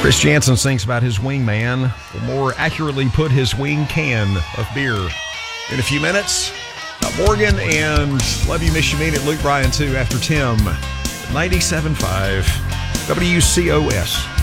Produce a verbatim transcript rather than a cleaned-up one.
Chris Jansen sings about his wingman, or more accurately put, his wing can of beer. In a few minutes, Morgan and Love You, Miss You, Mean It, Luke Bryan too, after Tim, ninety-seven point five W C O S.